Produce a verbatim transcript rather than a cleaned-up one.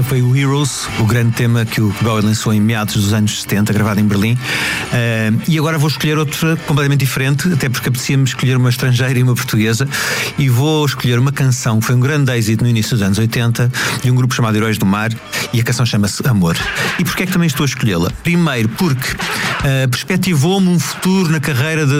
Esta foi o Heroes, o grande tema que o Bowie lançou em meados dos anos setenta, gravado em Berlim. Uh, e agora vou escolher outra completamente diferente, até porque apetecia-me escolher uma estrangeira e uma portuguesa, e vou escolher uma canção que foi um grande êxito no início dos anos oitenta, de um grupo chamado Heróis do Mar, e a canção chama-se Amor. E porquê é que também estou a escolhê-la? Primeiro porque uh, perspectivou-me um futuro na carreira de